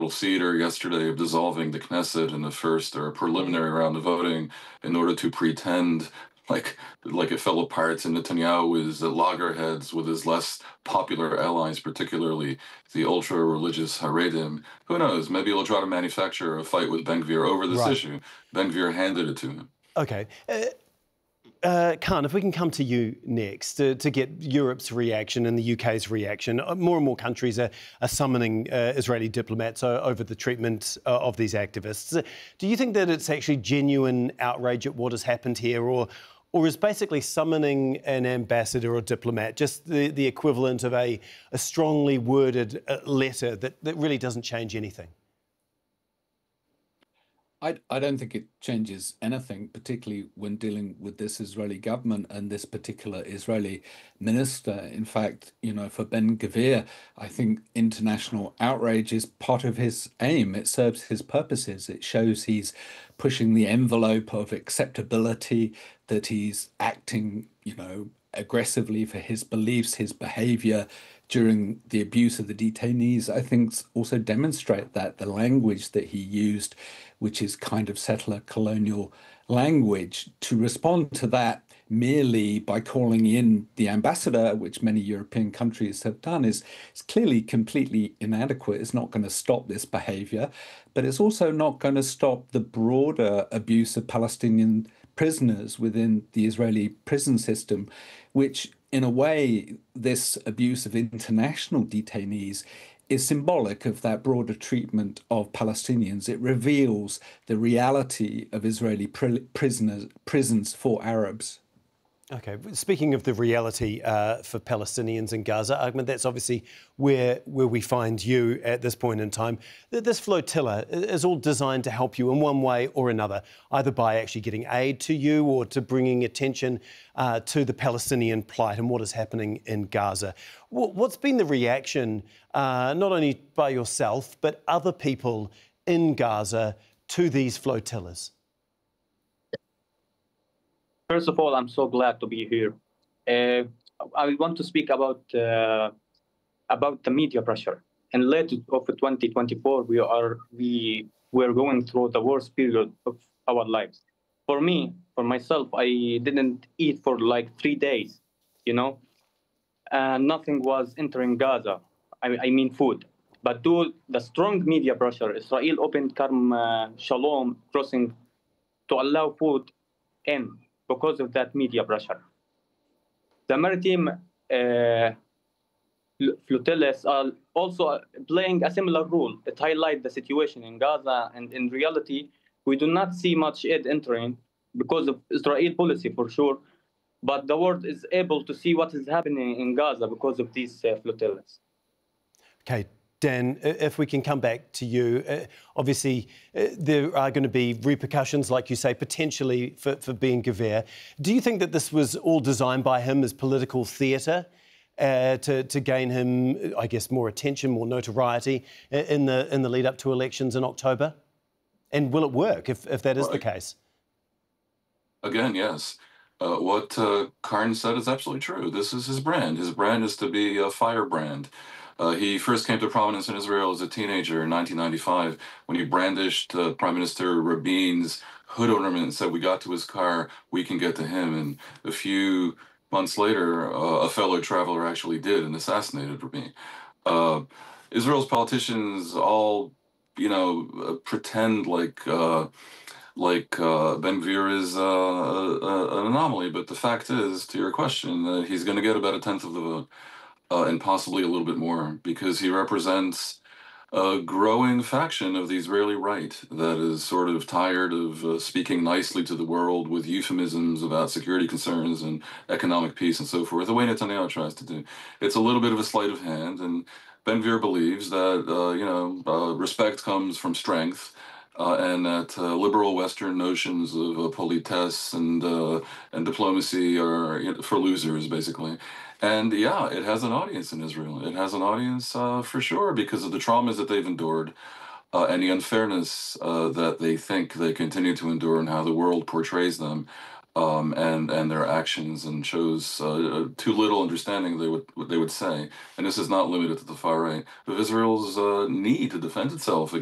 theater yesterday of dissolving the Knesset in the first or preliminary round of voting in order to pretend like like it fell apart and Netanyahu is at loggerheads with his less popular allies, particularly the ultra-religious Haredim. Who knows? Maybe he'll try to manufacture a fight with Ben Gvir over this Right. issue. Ben Gvir handed it to him. Okay. Khan, if we can come to you next to get Europe's reaction and the UK's reaction. More and more countries are summoning Israeli diplomats over the treatment of these activists. Do you think that it's actually genuine outrage at what has happened here, or is basically summoning an ambassador or diplomat just the equivalent of a strongly worded letter that really doesn't change anything? I don't think it changes anything, particularly when dealing with this Israeli government and this particular Israeli minister. In fact, for Ben Gvir, I think international outrage is part of his aim. It serves his purposes. It shows he's pushing the envelope of acceptability, that he's acting, aggressively for his beliefs, his behavior during the abuse of the detainees. I think also demonstrate that the language that he used, which is kind of settler colonial language, to respond to that merely by calling in the ambassador, which many European countries have done, is clearly completely inadequate. It's not going to stop this behavior, but it's also not going to stop the broader abuse of Palestinian prisoners within the Israeli prison system, which in a way, this abuse of international detainees is symbolic of that broader treatment of Palestinians. It reveals the reality of Israeli prisons for Arabs. Okay, speaking of the reality for Palestinians in Gaza, Ahmed, that's obviously where we find you at this point in time. This flotilla is all designed to help you in one way or another, either by actually getting aid to you or to bringing attention to the Palestinian plight and what is happening in Gaza. What's been the reaction, not only by yourself, but other people in Gaza to these flotillas? First of all, I'm so glad to be here. I want to speak about the media pressure. In late of 2024, we were going through the worst period of our lives. For me, for myself, I didn't eat for like 3 days, and nothing was entering Gaza. I mean food. But due to the strong media pressure, Israel opened Karm Shalom crossing to allow food in. Because of that media pressure. The maritime flotillas are also playing a similar role. It highlights the situation in Gaza, and in reality, we do not see much aid entering because of Israel policy for sure, but the world is able to see what is happening in Gaza because of these flotillas. Okay. Dan, if we can come back to you, obviously there are going to be repercussions, like you say, potentially for Ben Gvir. Do you think that this was all designed by him as political theatre to gain him, I guess, more attention, more notoriety in the lead up to elections in October? And will it work if that is the case? Again, yes. What Karn said is absolutely true. This is his brand. His brand is to be a firebrand. He first came to prominence in Israel as a teenager in 1995 when he brandished Prime Minister Rabin's hood ornament and said, "We got to his car, we can get to him." And a few months later, a fellow traveler actually did and assassinated Rabin. Israel's politicians all, pretend like Ben Gvir is an anomaly. But the fact is, to your question, he's going to get about 1/10 of the vote. And possibly a little bit more, because he represents a growing faction of the Israeli right that is sort of tired of speaking nicely to the world with euphemisms about security concerns and economic peace and so forth, the way Netanyahu tries to do. It's a little bit of a sleight of hand, and Ben Gvir believes that, respect comes from strength, and that liberal Western notions of politesse and diplomacy are for losers, basically. And yeah, it has an audience in Israel. It has an audience for sure because of the traumas that they've endured and the unfairness that they think they continue to endure and how the world portrays them. and their actions, and shows too little understanding, they would say. And this is not limited to the far right of Israel's need to defend itself